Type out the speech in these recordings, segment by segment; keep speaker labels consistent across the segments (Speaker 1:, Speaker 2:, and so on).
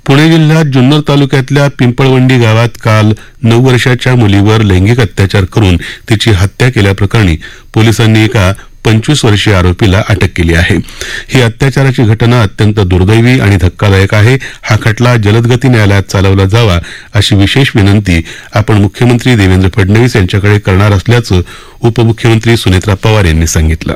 Speaker 1: पुणे जिल्ह्यात जुन्नर तालुक्यातल्या पिंपळवंडी गावात काल 9 वर्षाच्या मुलीवर लैंगिक अत्याचार करून तिची हत्या केल्याप्रकरणी पोलिसांनी एका 25 वर्षीय आरोपीला अटक केली आहे. ही अत्याचाराची घटना अत्यंत दुर्दैवी आणि धक्कादायक आहे. हा खटला जलदगती न्यायालयात चालवला जावा अशी विशेष विनंती आपण मुख्यमंत्री देवेंद्र फडणवीस यांच्याकडे करणार असल्याचं उपमुख्यमंत्री सुनेत्रा पवार यांनी सांगितलं.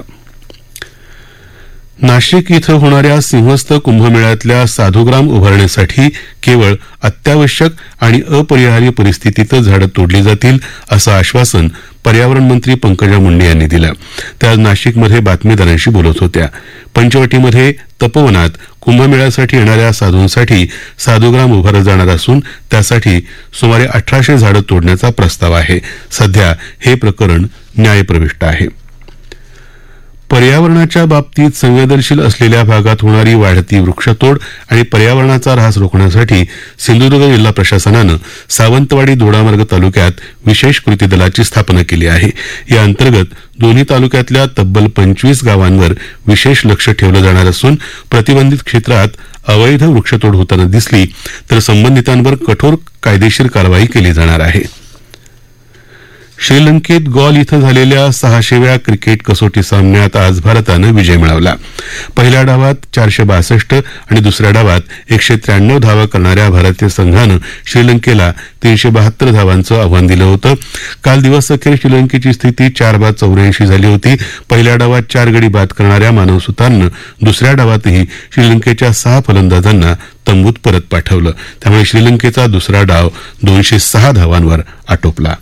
Speaker 1: नाशिक इथं होणाऱ्या सिंहस्थ कुंभमेळ्यातल्या साधुग्राम उभारण्यासाठी केवळ अत्यावश्यक आणि अपरिहार्य परिस्थितीतच झाडं तोडली जातील असं आश्वासन पर्यावरण मंत्री पंकजा मुंडे यांनी दिलं. त्या आज नाशिकमध्ये बातमीदारांशी बोलत होत्या. पंचवटीमध्ये तपोवनात कुंभमेळ्यासाठी येणाऱ्या साधूंसाठी साधुग्राम उभारलं जाणार असून त्यासाठी सुमारे 1800 झाडं तोडण्याचा प्रस्ताव आहे. सध्या हे प्रकरण न्यायप्रविष्ट आहे. पर्यावरणाच्या बाबतीत संवेदनशील असलेल्या भागात होणारी वाढती वृक्षतोड आणि पर्यावरणाचा ऱ्हास रोखण्यासाठी सिंधुदुर्ग जिल्हा प्रशासनानं सावंतवाडी दोडामार्ग तालुक्यात विशेष कृती दलाची स्थापना केली आहे. या अंतर्गत दोन्ही तालुक्यातल्या तब्बल 25 गावांवर विशेष लक्ष ठेवलं जाणार असून प्रतिबंधित क्षेत्रात अवैध वृक्षतोड होताना दिसली तर संबंधितांवर कठोर कायदेशीर कारवाई केली जाणार आहे. श्रीलंकेत गॉल इथं झालेल्या 600व्या क्रिकेट कसोटी सामन्यात आज भारतानं विजय मिळवला. पहिल्या डावात 462 आणि दुसऱ्या डावात 193 धावा करणाऱ्या भारतीय संघानं श्रीलंकेला 372 धावांचं आव्हान दिलं होतं. काल दिवसअखेर श्रीलंकेची स्थिती 4-84 झाली होती. पहिल्या डावात 4 गडी बाद करणाऱ्या मानव सुतारनं दुसऱ्या डावातही श्रीलंकेच्या 6 फलंदाजांना तंबूत परत पाठवलं. त्यामुळे श्रीलंकेचा दुसरा डाव 206 धावांवर आटोपला.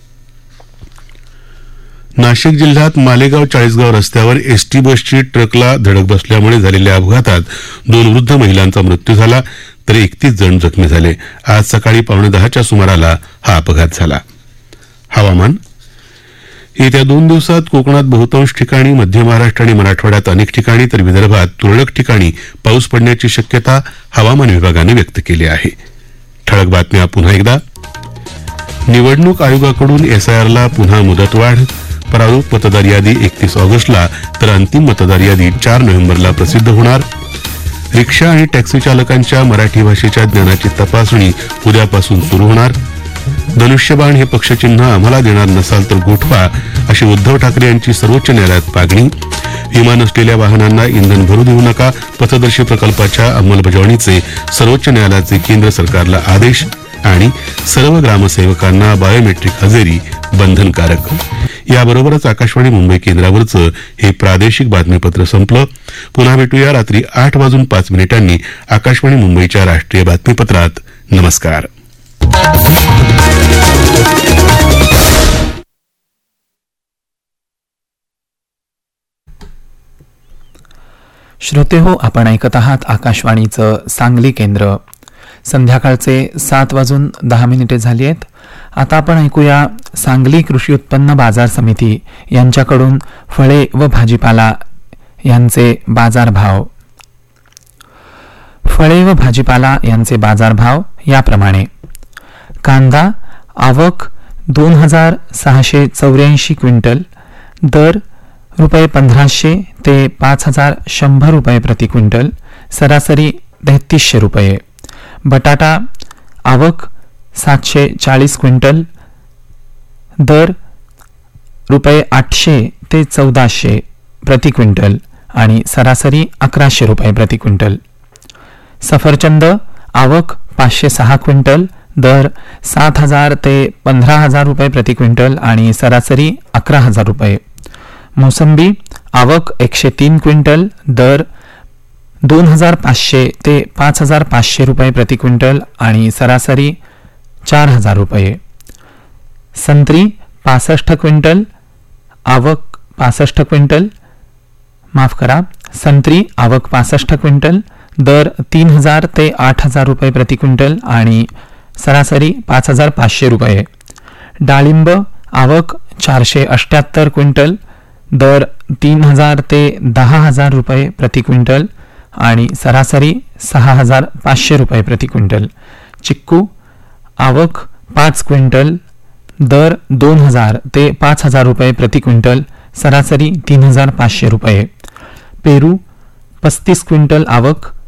Speaker 1: नाशिक जिल्ह्यात मालेगाव चाळीसगाव रस्त्यावर एसटी बसची ट्रकला धडक बसल्यामुळे झालेल्या अपघातात 2 वृद्ध महिलांचा मृत्यू झाला तर 31 जण जखमी झाले. आज सकाळी 9:15च्या सुमाराला हा अपघात झाला. हवामान. येत्या 2 दिवसात कोकणात बहुतांश ठिकाणी, मध्य महाराष्ट्र आणि मराठवाड्यात अनेक ठिकाणी तर विदर्भात तुरळक ठिकाणी पाऊस पडण्याची शक्यता हवामान विभागानं व्यक्त केली आहे. ठळक बातम्या पुन्हा एकदा. निवडणूक आयोगाकडून एसआयआरला पुन्हा मुदतवाढ. प्रारूप मतदार यादी 31 ऑगस्टला तर अंतिम मतदार यादी 4 नोव्हेंबरला प्रसिद्ध होणार. रिक्षा आणि टॅक्सी चालकांच्या मराठी भाषेच्या ज्ञानाची तपासणी उद्यापासून सुरू होणार. धनुष्यबाण हे पक्षचिन्ह आम्हाला देणार नसाल तर गोठवा अशी उद्धव ठाकरे यांची सर्वोच्च न्यायालयात मागणी. विमा नसलेल्या वाहनांना इंधन भरू देऊ नका. पथदर्शी प्रकल्पाच्या अंमलबजावणीचे सर्वोच्च न्यायालयाचे केंद्र सरकारला आदेश. आणि सर्व ग्रामसेवकांना बायोमेट्रिक हजेरी बंधनकारक. याबरोबरच आकाशवाणी मुंबई केंद्रावरचं हे प्रादेशिक बातमीपत्र संपलं. पुन्हा भेटूया रात्री 8:05 आकाशवाणी मुंबईच्या राष्ट्रीय बातमीपत्रात. नमस्कार.
Speaker 2: श्रोतेहो, आपण ऐकत आहात आकाशवाणीचं सांगली केंद्र. संध्याकाळचे 7:10 झाली आहेत. आता आपण ऐकूया सांगली कृषी उत्पन्न बाजार समिती यांच्याकडून फळे व भाजीपाला यांचे बाजारभाव. फळे व भाजीपाला यांचे बाजारभाव याप्रमाणे. कांदा आवक 2,684 क्विंटल, दर ₹1,500 ते 5,100 प्रति क्विंटल, सरासरी 3300. बटाटा आवक 740 क्विंटल, दर ₹800 ते 1400 प्रति क्विंटल आणि सरासरी 1100 प्रति क्विंटल. सफरचंद आवक 506 क्विंटल, दर 7,000 ते 15,000 प्रति क्विंटल आणि सरासरी 11,000. मोसंबी आवक 103 क्विंटल, दर 2,500 ते 5,500 प्रति क्विंटल आणि सरासरी 4,000. संत्री 65 क्विंटल, आवक 65 क्विंटल, संत्री आवक 65 क्विंटल, दर 3,000 ते 8,000 प्रति क्विंटल आणि सरासरी 5,500. डाळिंब आवक 478 क्विंटल, दर 3,000 ते 10,000 प्रति क्विंटल आणि सरासरी 6,500 प्रति क्विंटल. चिक्कू आवक 5 क्विंटल, दर 2,000 ते 5,000 प्रति क्विंटल, सरासरी 3,500. पेरू 35 क्विंटल आवक,